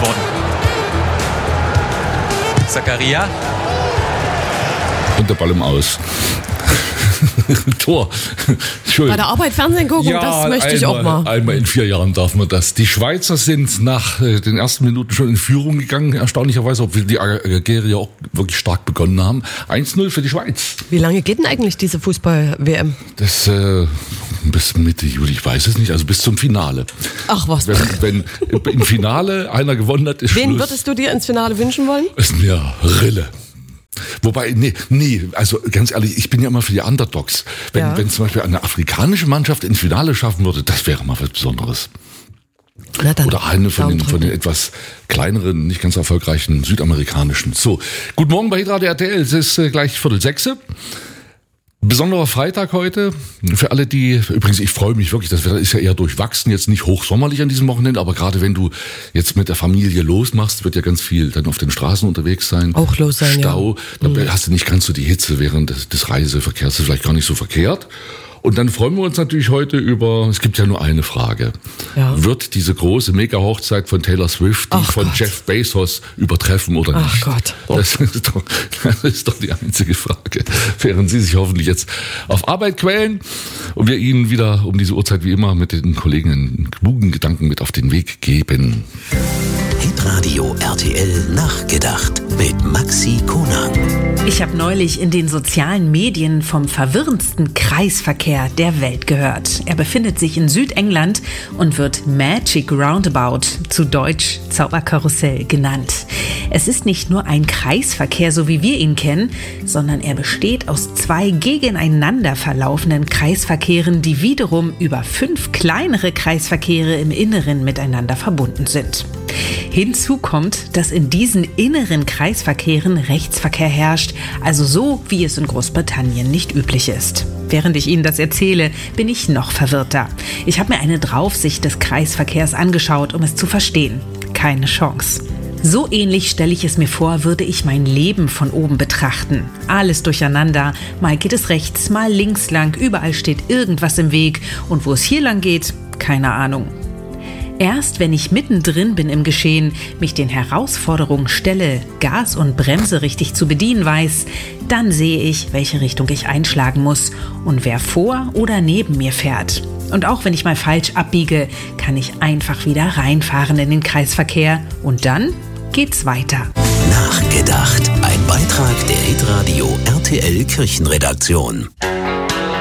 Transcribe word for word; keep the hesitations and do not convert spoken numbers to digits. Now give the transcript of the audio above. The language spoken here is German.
worden. Zakaria. Und der Ball im Aus. Tor. Bei der Arbeit Fernsehen gucken, ja, das möchte einmal, ich auch mal. Einmal in vier Jahren darf man das. Die Schweizer sind nach äh, den ersten Minuten schon in Führung gegangen, erstaunlicherweise, obwohl die Algerier auch wirklich stark begonnen haben. eins null für die Schweiz. Wie lange geht denn eigentlich diese Fußball-W M? Das äh, bis Mitte Juli, ich weiß es nicht, also bis zum Finale. Ach was. Wenn, wenn im Finale einer gewonnen hat, ist Wen Schluss. würdest du dir ins Finale wünschen wollen? Ist mir Rille. Wobei, nee, nee, also ganz ehrlich, ich bin ja immer für die Underdogs. Wenn, Ja. wenn zum Beispiel eine afrikanische Mannschaft ins Finale schaffen würde, das wäre mal was Besonderes. Na dann, Oder eine von den, Daumen von den drücken. etwas kleineren, nicht ganz erfolgreichen südamerikanischen. So, guten Morgen bei Hitradio R T L, es ist äh, gleich Viertel sechse. Besonderer Freitag heute. Für alle, die, übrigens, ich freue mich wirklich, das Wetter ist ja eher durchwachsen, jetzt nicht hochsommerlich an diesem Wochenende, aber gerade wenn du jetzt mit der Familie losmachst, wird ja ganz viel dann auf den Straßen unterwegs sein. Auch los sein, Stau, ja. dann hast du nicht ganz so die Hitze während des, des Reiseverkehrs, das ist vielleicht gar nicht so verkehrt. Und dann freuen wir uns natürlich heute über, es gibt ja nur eine Frage. Ja. Wird diese große Mega-Hochzeit von Taylor Swift die Ach von Gott. Jeff Bezos übertreffen oder Ach nicht? Gott. Das ist, doch, das ist doch die einzige Frage. Während Sie sich hoffentlich jetzt auf Arbeit quälen und wir Ihnen wieder um diese Uhrzeit wie immer mit den Kollegen einen klugen Gedanken mit auf den Weg geben. Hitradio R T L Nachgedacht mit Maxi Konang. Ich habe neulich in den sozialen Medien vom verwirrendsten Kreisverkehr der Welt gehört. Er befindet sich in Südengland und wird Magic Roundabout, zu Deutsch Zauberkarussell, genannt. Es ist nicht nur ein Kreisverkehr, so wie wir ihn kennen, sondern er besteht aus zwei gegeneinander verlaufenden Kreisverkehren, die wiederum über fünf kleinere Kreisverkehre im Inneren miteinander verbunden sind. Hinzu kommt, dass in diesen inneren Kreisverkehren Rechtsverkehr herrscht, also so, wie es in Großbritannien nicht üblich ist. Während ich Ihnen das erzähle, bin ich noch verwirrter. Ich habe mir eine Draufsicht des Kreisverkehrs angeschaut, um es zu verstehen. Keine Chance. So ähnlich stelle ich es mir vor, würde ich mein Leben von oben betrachten. Alles durcheinander, mal geht es rechts, mal links lang, überall steht irgendwas im Weg und wo es hier lang geht, keine Ahnung. Erst wenn ich mittendrin bin im Geschehen, mich den Herausforderungen stelle, Gas und Bremse richtig zu bedienen weiß, dann sehe ich, welche Richtung ich einschlagen muss und wer vor oder neben mir fährt. Und auch wenn ich mal falsch abbiege, kann ich einfach wieder reinfahren in den Kreisverkehr und dann geht's weiter. Nachgedacht. Ein Beitrag der Hitradio R T L Kirchenredaktion.